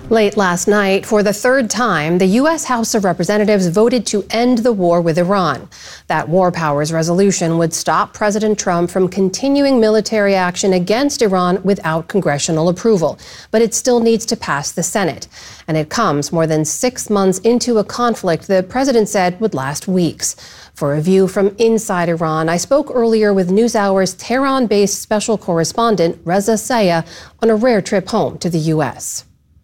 Late last night, for the third time, the U.S. House of Representatives voted to end the war with Iran. That war powers resolution would stop President Trump from continuing military action against Iran without congressional approval. But it still needs to pass the Senate. And it comes more than 6 months into a conflict the president said would last weeks. For a view from inside Iran, I spoke earlier with NewsHour's Tehran-based special correspondent Reza Sayah on a rare trip home to the U.S.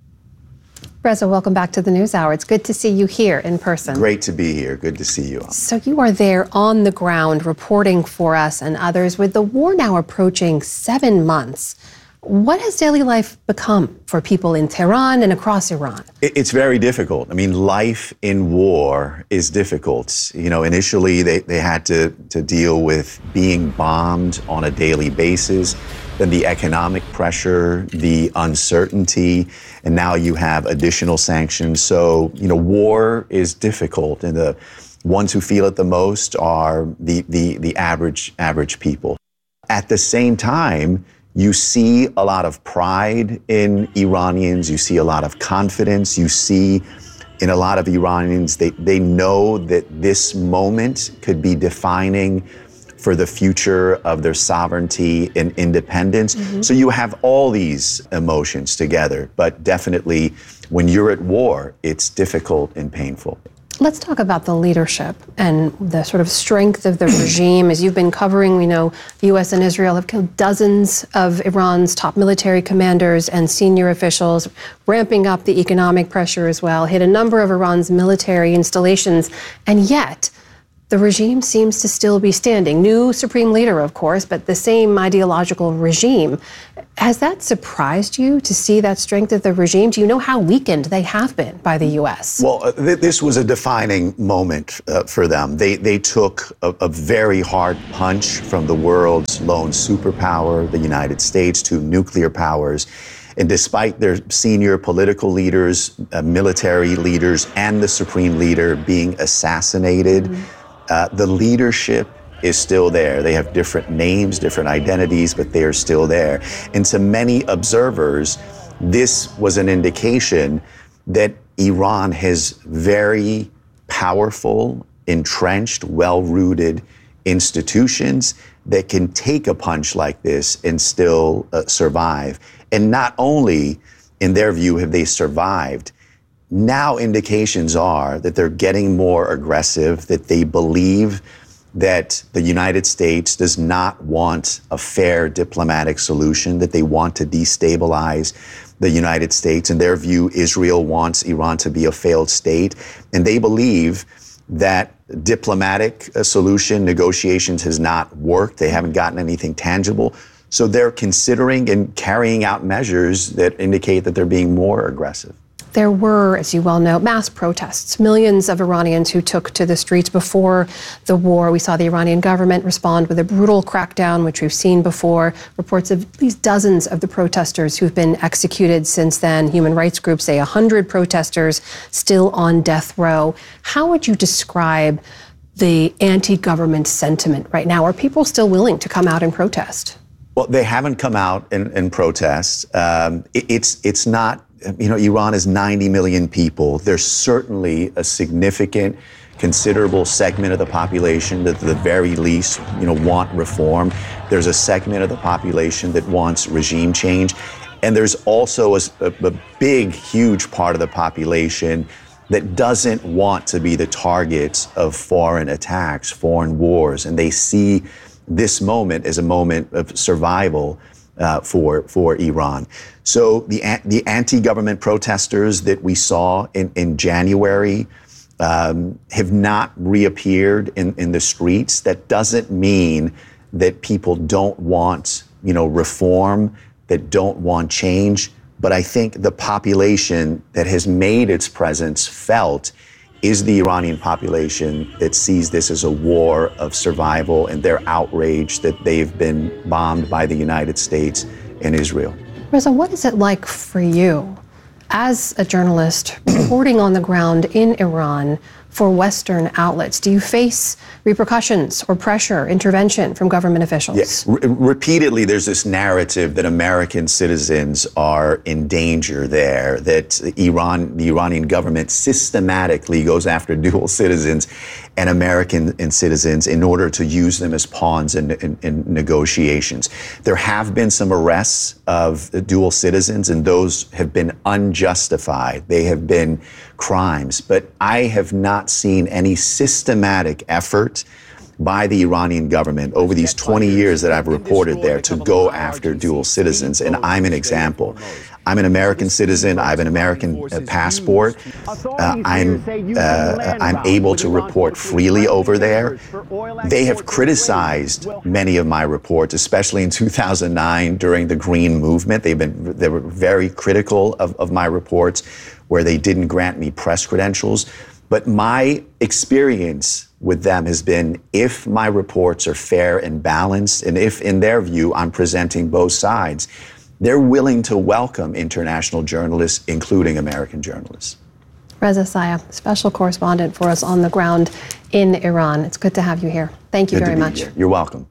Reza, welcome back to the NewsHour. It's good to see you here in person. Great to be here. Good to see you. So you are there on the ground reporting for us and others. With the war now approaching 7 months, what has daily life become for people in Tehran and across Iran? It's very difficult. I mean, life in war is difficult. You know, initially they had to deal with being bombed on a daily basis, then the economic pressure, the uncertainty, and now you have additional sanctions. So, you know, war is difficult, and the ones who feel it the most are the average people. At the same time, you see a lot of pride in Iranians, you see a lot of confidence, you see in a lot of Iranians, they know that this moment could be defining for the future of their sovereignty and independence. Mm-hmm. So you have all these emotions together, but definitely when you're at war, it's difficult and painful. Let's talk about the leadership and the sort of strength of the regime. As you've been covering, we know the U.S. and Israel have killed dozens of Iran's top military commanders and senior officials, ramping up the economic pressure as well, hit a number of Iran's military installations, and yet the regime seems to still be standing. New supreme leader, of course, but the same ideological regime. Has that surprised you to see that strength of the regime? Do you know how weakened they have been by the U.S.? Well, this was a defining moment for them. They took a very hard punch from the world's lone superpower, the United States, to nuclear powers. And despite their senior political leaders, military leaders, and the supreme leader being assassinated, the leadership is still there. They have different names, different identities, but they are still there. And to many observers, this was an indication that Iran has very powerful, entrenched, well-rooted institutions that can take a punch like this and still survive. And not only, in their view, have they survived, now indications are that they're getting more aggressive, that they believe that the United States does not want a fair diplomatic solution, that they want to destabilize the United States. In their view, Israel wants Iran to be a failed state. And they believe that diplomatic solution, negotiations has not worked. They haven't gotten anything tangible. So they're considering and carrying out measures that indicate that they're being more aggressive. There were, as you well know, mass protests. Millions of Iranians who took to the streets before the war. We saw the Iranian government respond with a brutal crackdown, which we've seen before. Reports of at least dozens of the protesters who've been executed since then. Human rights groups say 100 protesters still on death row. How would you describe the anti-government sentiment right now? Are people still willing to come out and protest? Well, they haven't come out and protest. It's not. You know, Iran is 90 million people. There's certainly a significant, considerable segment of the population that at the very least, you know, want reform. There's a segment of the population that wants regime change. And there's also a big, huge part of the population that doesn't want to be the targets of foreign attacks, foreign wars. And they see this moment as a moment of survival for Iran. So the anti-government protesters that we saw in January have not reappeared in the streets. That doesn't mean that people don't want, you know, reform, that don't want change. But I think the population that has made its presence felt is the Iranian population that sees this as a war of survival, and they're outraged that they've been bombed by the United States and Israel. Reza, what is it like for you as a journalist reporting on the ground in Iran, for Western outlets. Do you face repercussions or pressure, intervention from government officials? Yes. Repeatedly, there's this narrative that American citizens are in danger there, that the Iranian government systematically goes after dual citizens and American citizens in order to use them as pawns in negotiations. There have been some arrests of dual citizens, and those have been unjustified. They have been crimes. But I have not seen any systematic effort by the Iranian government over these 20 years that I've reported there to go after dual citizens. And I'm an example. I'm an American citizen. I have an American passport. I'm able to report freely over there. They have criticized many of my reports, especially in 2009 during the Green Movement. They were very critical of my reports, where they didn't grant me press credentials. But my experience with them has been, if my reports are fair and balanced, and if, in their view, I'm presenting both sides, they're willing to welcome international journalists, including American journalists. Reza Sayah, special correspondent for us on the ground in Iran. It's good to have you here. Thank you very much. You're welcome.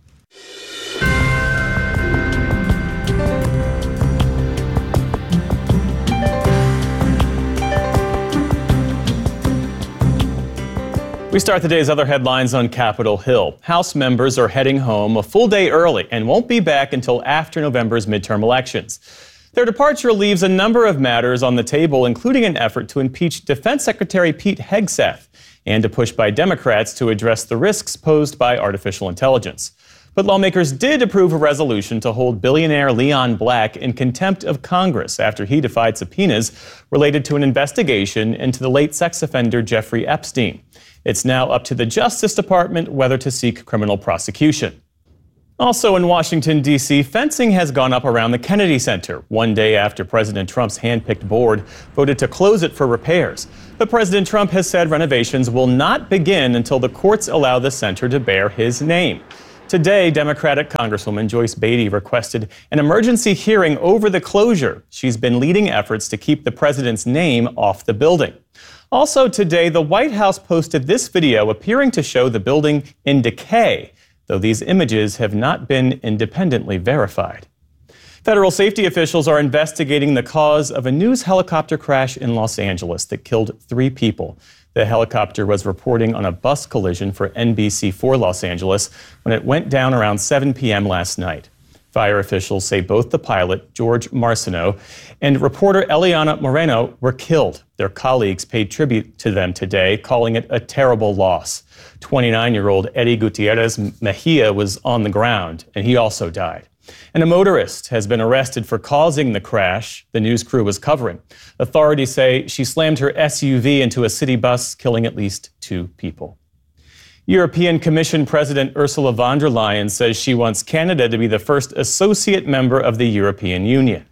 We start the day's other headlines on Capitol Hill. House members are heading home a full day early and won't be back until after November's midterm elections. Their departure leaves a number of matters on the table, including an effort to impeach Defense Secretary Pete Hegseth and a push by Democrats to address the risks posed by artificial intelligence. But lawmakers did approve a resolution to hold billionaire Leon Black in contempt of Congress after he defied subpoenas related to an investigation into the late sex offender Jeffrey Epstein. It's now up to the Justice Department whether to seek criminal prosecution. Also in Washington, D.C., fencing has gone up around the Kennedy Center, one day after President Trump's hand-picked board voted to close it for repairs. But President Trump has said renovations will not begin until the courts allow the center to bear his name. Today, Democratic Congresswoman Joyce Beatty requested an emergency hearing over the closure. She's been leading efforts to keep the president's name off the building. Also today, the White House posted this video appearing to show the building in decay, though these images have not been independently verified. Federal safety officials are investigating the cause of a news helicopter crash in Los Angeles that killed 3 people. The helicopter was reporting on a bus collision for NBC4 Los Angeles when it went down around 7 p.m. last night. Fire officials say both the pilot, George Marciano, and reporter Eliana Moreno were killed. Their colleagues paid tribute to them today, calling it a terrible loss. 29-year-old Eddie Gutierrez Mejia was on the ground, and he also died. And a motorist has been arrested for causing the crash the news crew was covering. Authorities say she slammed her SUV into a city bus, killing at least 2 people. European Commission President Ursula von der Leyen says she wants Canada to be the first associate member of the European Union.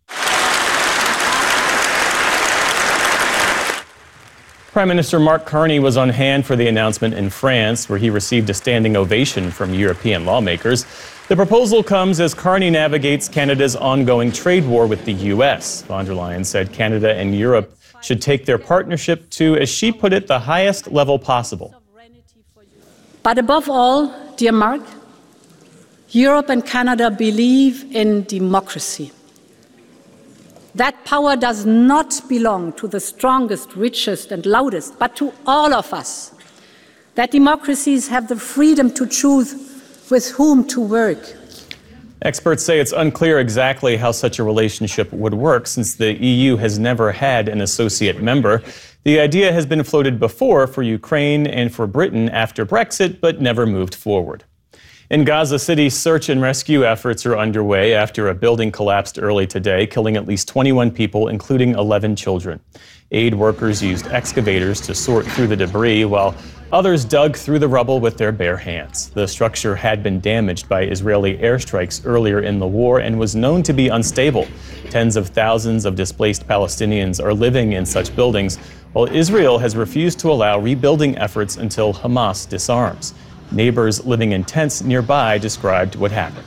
Prime Minister Mark Carney was on hand for the announcement in France, where he received a standing ovation from European lawmakers. The proposal comes as Carney navigates Canada's ongoing trade war with the U.S. Von der Leyen said Canada and Europe should take their partnership to, as she put it, the highest level possible. But above all, dear Mark, Europe and Canada believe in democracy. That power does not belong to the strongest, richest, and loudest, but to all of us. That democracies have the freedom to choose with whom to work. Experts say it's unclear exactly how such a relationship would work, since the EU has never had an associate member. The idea has been floated before for Ukraine and for Britain after Brexit, but never moved forward. In Gaza City, search and rescue efforts are underway after a building collapsed early today, killing at least 21 people, including 11 children. Aid workers used excavators to sort through the debris, while others dug through the rubble with their bare hands. The structure had been damaged by Israeli airstrikes earlier in the war and was known to be unstable. Tens of thousands of displaced Palestinians are living in such buildings, while Israel has refused to allow rebuilding efforts until Hamas disarms. Neighbors living in tents nearby described what happened.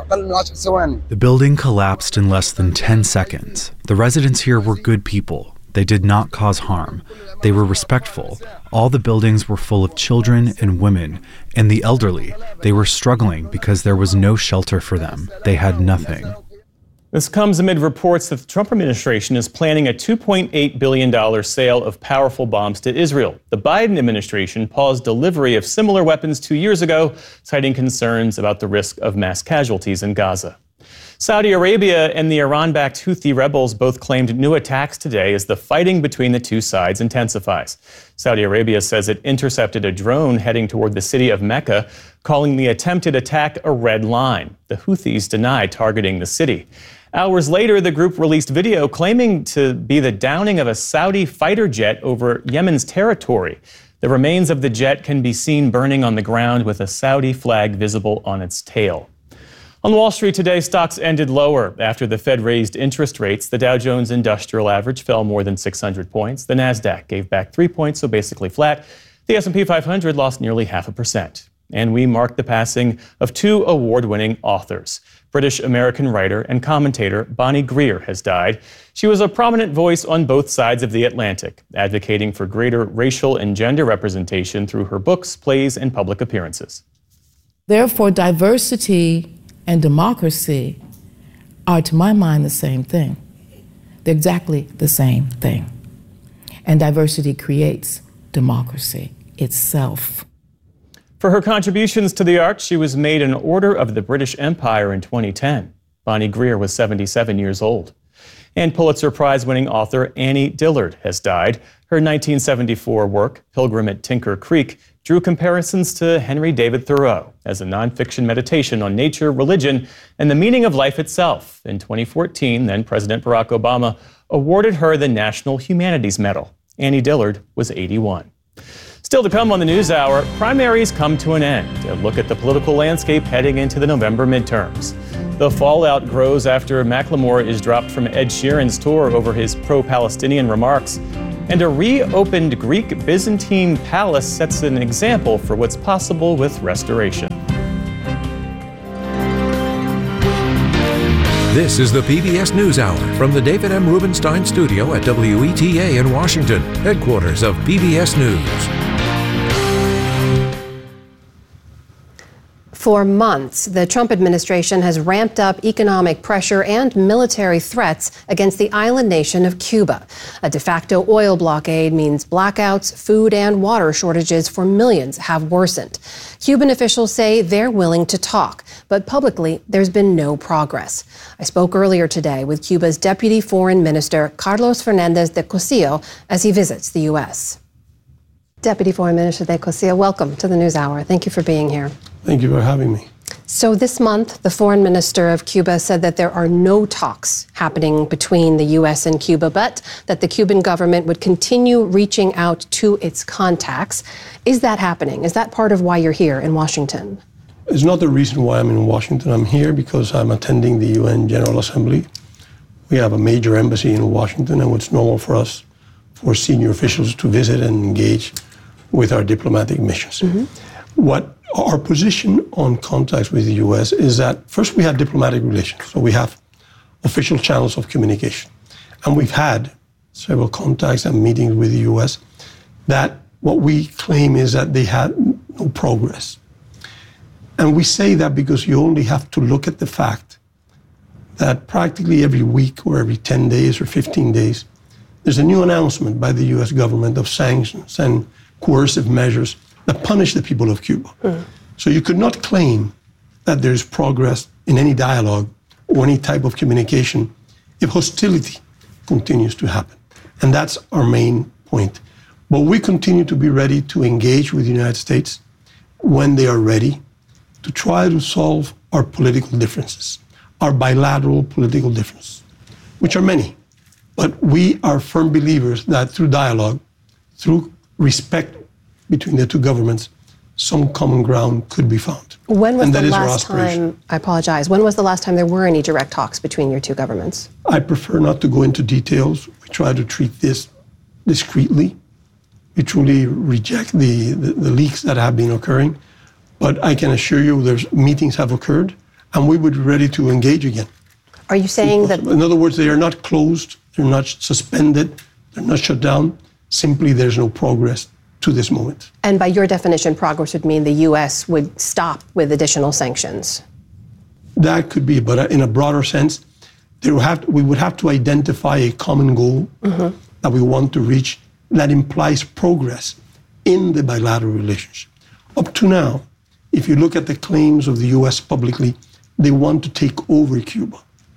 The building collapsed in less than 10 seconds. The residents here were good people. They did not cause harm. They were respectful. All the buildings were full of children and women, and the elderly. They were struggling because there was no shelter for them. They had nothing. This comes amid reports that the Trump administration is planning a $2.8 billion sale of powerful bombs to Israel. The Biden administration paused delivery of similar weapons 2 years ago, citing concerns about the risk of mass casualties in Gaza. Saudi Arabia and the Iran-backed Houthi rebels both claimed new attacks today as the fighting between the two sides intensifies. Saudi Arabia says it intercepted a drone heading toward the city of Mecca, calling the attempted attack a red line. The Houthis deny targeting the city. Hours later, the group released video claiming to be the downing of a Saudi fighter jet over Yemen's territory. The remains of the jet can be seen burning on the ground with a Saudi flag visible on its tail. On Wall Street today, stocks ended lower after the Fed raised interest rates. The Dow Jones Industrial Average fell more than 600 points. The Nasdaq gave back 3 points, so basically flat. The S&P 500 lost nearly 0.5%. And we marked the passing of two award-winning authors. British-American writer and commentator Bonnie Greer has died. She was a prominent voice on both sides of the Atlantic, advocating for greater racial and gender representation through her books, plays, and public appearances. Therefore, diversity and democracy are, to my mind, the same thing. They're exactly the same thing. And diversity creates democracy itself. For her contributions to the arts, she was made an Order of the British Empire in 2010. Bonnie Greer was 77 years old. And Pulitzer Prize-winning author Annie Dillard has died. Her 1974 work, Pilgrim at Tinker Creek, drew comparisons to Henry David Thoreau as a nonfiction meditation on nature, religion, and the meaning of life itself. In 2014, then President Barack Obama awarded her the National Humanities Medal. Annie Dillard was 81. Still to come on the NewsHour, primaries come to an end. A look at the political landscape heading into the November midterms. The fallout grows after Macklemore is dropped from Ed Sheeran's tour over his pro-Palestinian remarks. And a reopened Greek Byzantine palace sets an example for what's possible with restoration. This is the PBS NewsHour from the David M. Rubenstein studio at WETA in Washington, headquarters of PBS News. For months, the Trump administration has ramped up economic pressure and military threats against the island nation of Cuba. A de facto oil blockade means blackouts, food and water shortages for millions have worsened. Cuban officials say they're willing to talk, but publicly there's been no progress. I spoke earlier today with Cuba's Deputy Foreign Minister, Carlos Fernandez de Cosio, as he visits the U.S. Deputy Foreign Minister de Cosio, welcome to the NewsHour. Thank you for being here. Thank you for having me. So this month, the foreign minister of Cuba said that there are no talks happening between the U.S. and Cuba, but that the Cuban government would continue reaching out to its contacts. Is that happening? Is that part of why you're here in Washington? It's not the reason why I'm in Washington. I'm here because I'm attending the UN General Assembly. We have a major embassy in Washington, and it's normal for us, for senior officials to visit and engage with our diplomatic missions. What our position on contacts with the U.S. is that, first, we have diplomatic relations. So we have official channels of communication. And we've had several contacts and meetings with the U.S. that what we claim is that they had no progress. And we say that because you only have to look at the fact that practically every week or every 10 days or 15 days, there's a new announcement by the U.S. government of sanctions and coercive measures that punish the people of Cuba. So you could not claim that there's progress in any dialogue or any type of communication if hostility continues to happen. And that's our main point. But we continue to be ready to engage with the United States when they are ready to try to solve our political differences, our bilateral political differences, which are many. But we are firm believers that through dialogue, through respect between the two governments, some common ground could be found. When was the last time, I apologize, when was the last time there were any direct talks between your two governments? I prefer not to go into details. We try to treat this discreetly. We truly reject the leaks that have been occurring. But I can assure you there's meetings have occurred, and we would be ready to engage again. Are you saying that... In other words, they are not closed, they're not suspended, They're not shut down. Simply, there's no progress to this moment. And by your definition, progress would mean the U.S. would stop with additional sanctions. That could be, but in a broader sense, we would have to identify a common goal that we want to reach that implies progress in the bilateral relationship. Up to now, if you look at the claims of the U.S. publicly, they want to take over Cuba.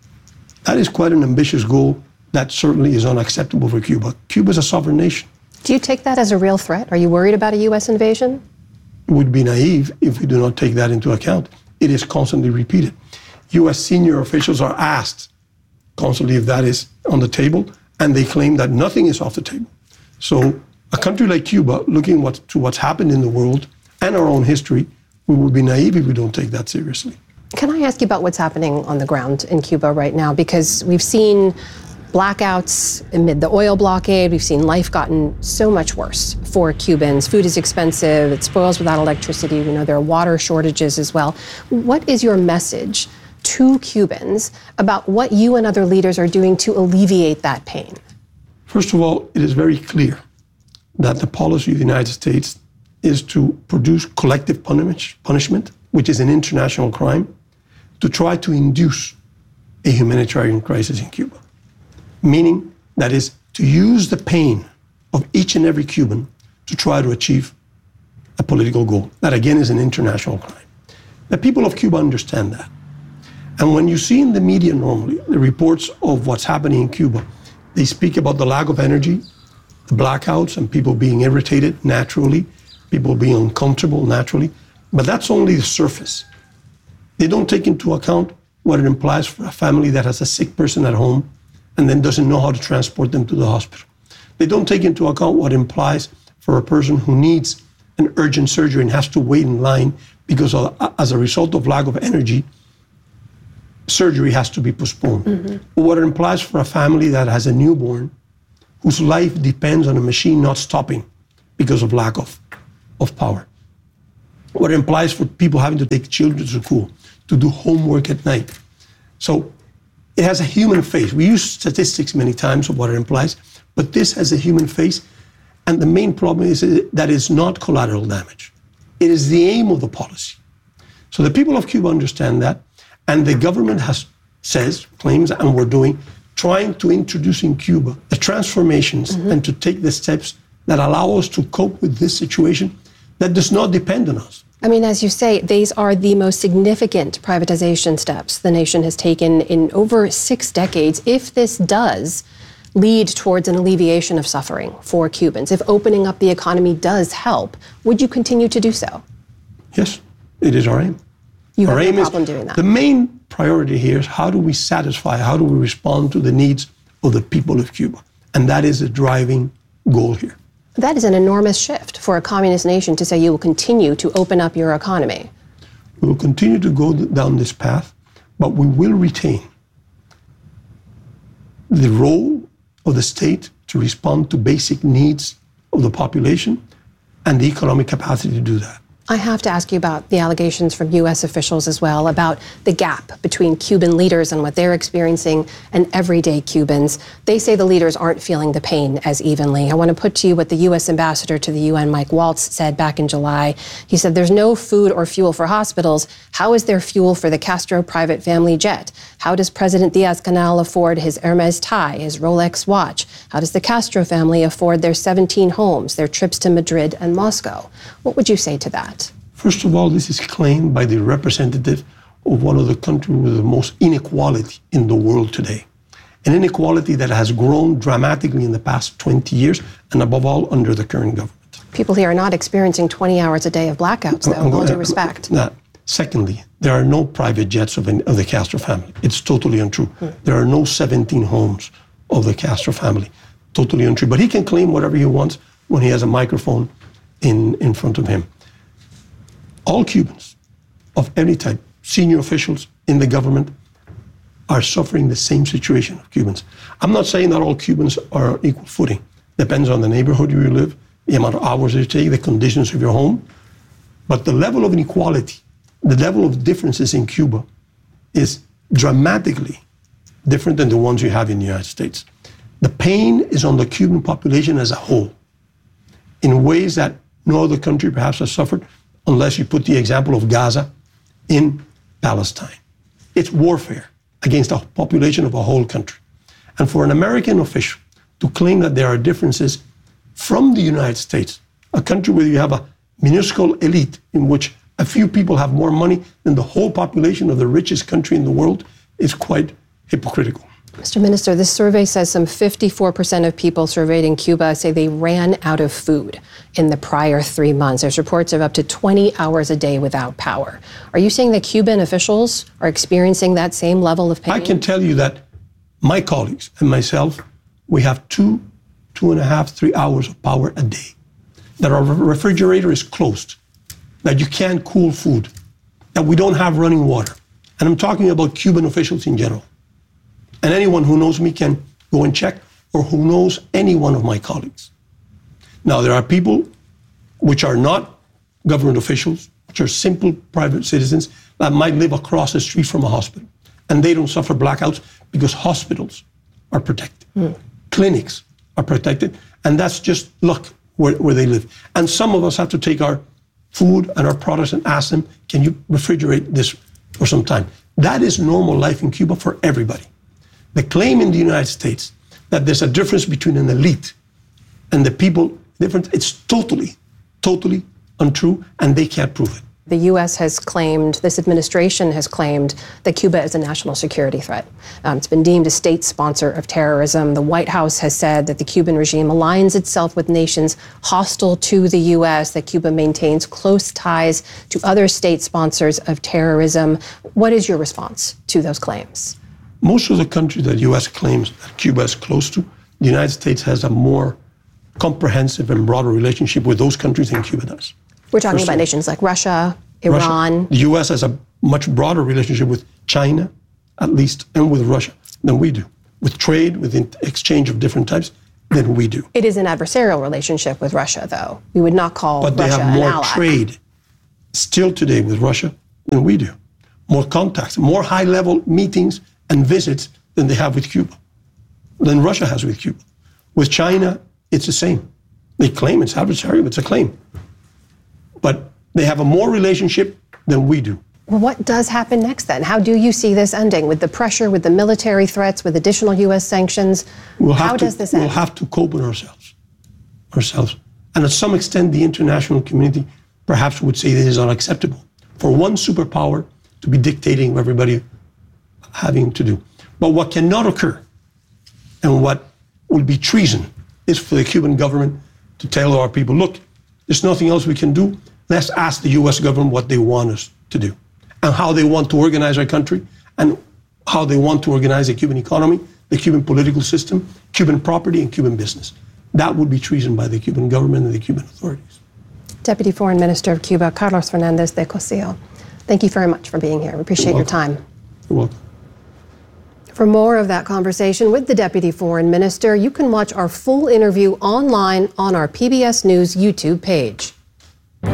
That is quite an ambitious goal that certainly is unacceptable for Cuba. Cuba is a sovereign nation. Do you take that as a real threat? Are you worried about a U.S. invasion? It would be naive if we do not take that into account. It is constantly repeated. U.S. senior officials are asked constantly if that is on the table, and they claim that nothing is off the table. So a country like Cuba, looking to what's happened in the world and our own history, we would be naive if we don't take that seriously. Can I ask you about what's happening on the ground in Cuba right now? Because we've seen blackouts amid the oil blockade. We've seen life gotten so much worse for Cubans. Food is expensive. It spoils without electricity. We know there are water shortages as well. What is your message to Cubans about what you and other leaders are doing to alleviate that pain? First of all, it is very clear that the policy of the United States is to produce collective punishment, which is an international crime, to try to induce a humanitarian crisis in Cuba. Meaning, that is, to use the pain of each and every Cuban to try to achieve a political goal. That, again, is an international crime. The people of Cuba understand that. And when you see in the media normally the reports of what's happening in Cuba, they speak about the lack of energy, the blackouts, and people being irritated naturally, people being uncomfortable naturally. But that's only the surface. They don't take into account what it implies for a family that has a sick person at home and then doesn't know how to transport them to the hospital. They don't take into account what it implies for a person who needs an urgent surgery and has to wait in line because as a result of lack of energy, surgery has to be postponed. Or what it implies for a family that has a newborn whose life depends on a machine not stopping because of lack of power. What it implies for people having to take children to school, to do homework at night. So it has a human face. We use statistics many times of what it implies, but this has a human face. And the main problem is that it's not collateral damage. It is the aim of the policy. So the people of Cuba understand that. And the government claims, and we're trying to introduce in Cuba the transformations and to take the steps that allow us to cope with this situation that does not depend on us. I mean, as you say, these are the most significant privatization steps the nation has taken in over 6 decades. If this does lead towards an alleviation of suffering for Cubans, if opening up the economy does help, would you continue to do so? Yes, it is our aim. You have no problem doing that. The main priority here is how do we respond to the needs of the people of Cuba? And that is the driving goal here. That is an enormous shift for a communist nation to say you will continue to open up your economy. We will continue to go down this path, but we will retain the role of the state to respond to basic needs of the population and the economic capacity to do that. I have to ask you about the allegations from U.S. officials as well about the gap between Cuban leaders and what they're experiencing and everyday Cubans. They say the leaders aren't feeling the pain as evenly. I want to put to you what the U.S. ambassador to the UN, Mike Waltz, said back in July. He said, there's no food or fuel for hospitals. How is there fuel for the Castro private family jet? How does President Diaz-Canel afford his Hermes tie, his Rolex watch? How does the Castro family afford their 17 homes, their trips to Madrid and Moscow? What would you say to that? First of all, this is claimed by the representative of one of the countries with the most inequality in the world today. An inequality that has grown dramatically in the past 20 years, and above all, under the current government. People here are not experiencing 20 hours a day of blackouts, though, with all due respect. Secondly, there are no private jets of the Castro family. It's totally untrue. There are no 17 homes of the Castro family. Totally untrue. But he can claim whatever he wants when he has a microphone in front of him. All Cubans of any type, senior officials in the government, are suffering the same situation of Cubans. I'm not saying that all Cubans are on equal footing. Depends on the neighborhood you live, the amount of hours you take, the conditions of your home. But the level of inequality, the level of differences in Cuba is dramatically different than the ones you have in the United States. The pain is on the Cuban population as a whole in ways that no other country perhaps has suffered, unless you put the example of Gaza in Palestine. It's warfare against the population of a whole country. And for an American official to claim that there are differences from the United States, a country where you have a minuscule elite in which a few people have more money than the whole population of the richest country in the world, is quite hypocritical. Mr. Minister, this survey says some 54% of people surveyed in Cuba say they ran out of food in the prior 3 months. There's reports of up to 20 hours a day without power. Are you saying that Cuban officials are experiencing that same level of pain? I can tell you that my colleagues and myself, we have 2.5, 3 hours of power a day. That our refrigerator is closed, that you can't cool food, that we don't have running water. And I'm talking about Cuban officials in general. And anyone who knows me can go and check, or who knows any one of my colleagues. Now, there are people which are not government officials, which are simple private citizens that might live across the street from a hospital. And they don't suffer blackouts because hospitals are protected. Clinics are protected. And that's just luck where they live. And some of us have to take our food and our products and ask them, can you refrigerate this for some time? That is normal life in Cuba for everybody. The claim in the United States that there's a difference between an elite and the people, it's totally, totally untrue, and they can't prove it. The U.S. has claimed, this administration has claimed, that Cuba is a national security threat. It's been deemed a state sponsor of terrorism. The White House has said that the Cuban regime aligns itself with nations hostile to the U.S., that Cuba maintains close ties to other state sponsors of terrorism. What is your response to those claims? Most of the countries that the U.S. claims that Cuba is close to, the United States has a more comprehensive and broader relationship with those countries than Cuba does. We're talking about nations like Russia, Iran. The U.S. has a much broader relationship with China, at least, and with Russia than we do. With trade, with exchange of different types, than we do. It is an adversarial relationship with Russia, though. We would not call Russia an ally. But they have more trade still today with Russia than we do. More contacts, more high-level meetings and visits than they have with Cuba, than Russia has with Cuba. With China, it's the same. They claim it's adversarial, it's a claim. But they have a more relationship than we do. Well, what does happen next then? How do you see this ending? With the pressure, with the military threats, with additional U.S. sanctions? How does this end? We'll have to cope with ourselves. And at some extent, the international community perhaps would say this is unacceptable for one superpower to be dictating what everybody having to do. But what cannot occur, and what will be treason, is for the Cuban government to tell our people, look, there's nothing else we can do. Let's ask the U.S. government what they want us to do, and how they want to organize our country, and how they want to organize the Cuban economy, the Cuban political system, Cuban property, and Cuban business. That would be treason by the Cuban government and the Cuban authorities. Deputy Foreign Minister of Cuba, Carlos Fernandez de Cosio, thank you very much for being here. We appreciate your time. You're welcome. For more of that conversation with the Deputy Foreign Minister, you can watch our full interview online on our PBS News YouTube page.